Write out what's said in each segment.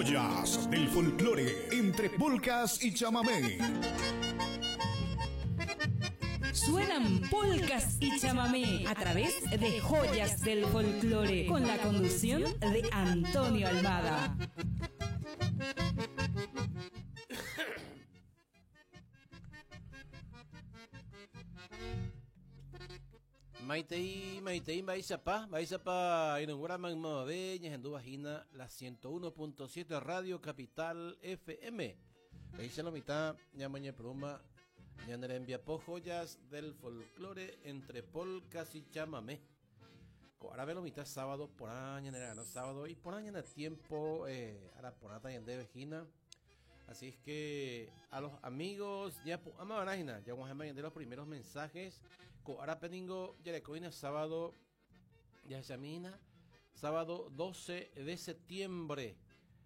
Joyas del folclore entre polcas y chamamé. Suenan polcas y chamamé a través de Joyas del Folclore con la conducción de Antonio Almada. Maitei, Baizapa, inauguramos Mabeñas en Dubajina, la 101.7 Radio Capital FM. Baiza la mitad, llamaña pluma, ñandere envía joyas del folclore entre polcas y chamamé. Ahora ve la mitad sábado, por año, no sábado, y por año en el tiempo, a la porata en de Vejina. Así es que a los amigos, ya amabarajina, ya vamos a ver los primeros mensajes. Ahora pedingo, ya le coina sábado, ya se mina, sábado 12 de septiembre,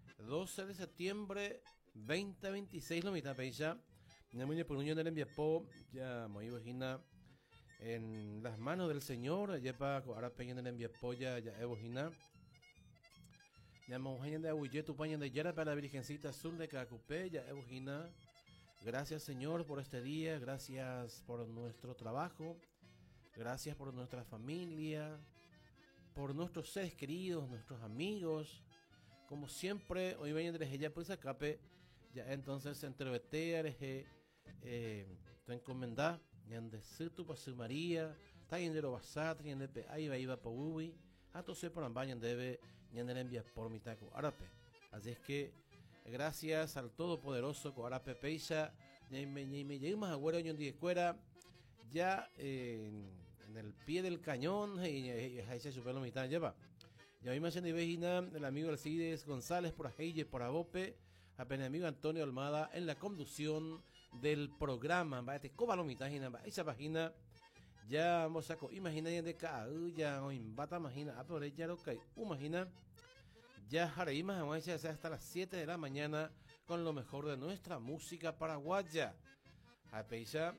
2026, lo mitad peisa. Ya muy por unión del enviapo, ya muy bojina en las manos del Señor, ya para ahora peñando el enviapo, ya bojina. Ya mujer de Aguille, tu paña de Yara para la Virgencita Azul de Cacupé, ya Eugina. Gracias, Señor, por este día, gracias por nuestro trabajo, gracias por nuestra familia, por nuestros seres queridos, nuestros amigos. Como siempre, hoy ven de ella pues acape, ya entonces entrevetea, te encomendá, ya en decir tu pasu María, está en de lo basat, y en de ahí va pa ubi. Entonces por ambañan debe ñandere envía por mi taco arape. Así es que gracias al todopoderoso Coarape Peisa, me llegamos a güero en día escuela, ya en el pie del cañón, y ahí se supe la mitad lleva. Ya mismo se vejina el amigo Alcides González por Ajeille, por Abope, apenas amigo Antonio Almada en la conducción del programa. Vaya, coba la mitad, esa página. Ya vamos a imagina de cada ya o imbata imagina por ella lo que imagina ya jareímos vamos a hacer hasta las 7 de la mañana con lo mejor de nuestra música paraguaya. A peisa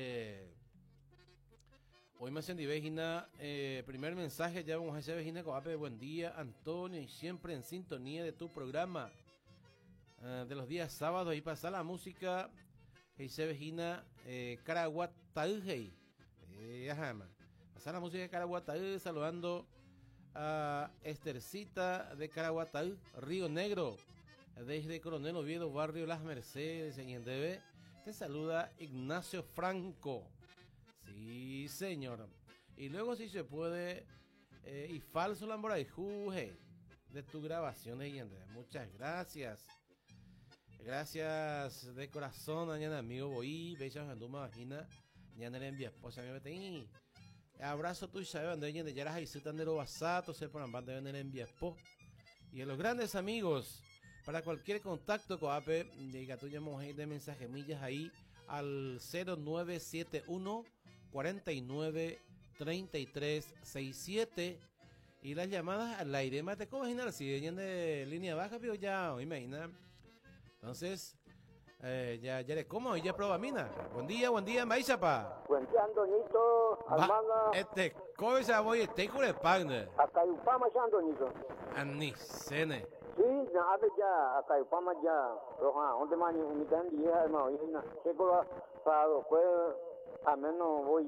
hoy más en divegina primer mensaje ya vamos a hacer vegina con ape buen día Antonio y siempre en sintonía de tu programa de los días sábados y pasa la música y se vegina Caraguatauhey. Pasar la música de Caraguatau, saludando a Estercita de Caraguatau, Río Negro, desde Coronel Oviedo, barrio Las Mercedes, en Endebe. Te saluda Ignacio Franco. Sí, señor. Y luego, si se puede, y falso lamboraijuje de tu grabación de Endebe. Muchas gracias. Gracias de corazón, a amigo Boí, Bella Janduma Vagina. Ya no le envía esposa mi betení. Abrazo tu Isabel de de Yaras y Sutan de los Basatos, se ponen banda de envía esposa. Y a los grandes amigos, para cualquier contacto con AP, diga tú llamamos de mensaje millas ahí al 0971 49 33 67 y las llamadas al aire. Mate, ¿cómo imaginar si de línea baja, pero ya, imagina. Entonces, ya le como y ya prueba mina. Buen día, Maizapa. Buen día, Antonito, Almada. Cosa voy a con el partner. Acá hay fama ya, Antonito. Anisene. Sí, a ver ya, acá hay fama ya. Roja, donde mani, un mitad de día, hermano, y una, ¿qué cosa? Para después, a menos voy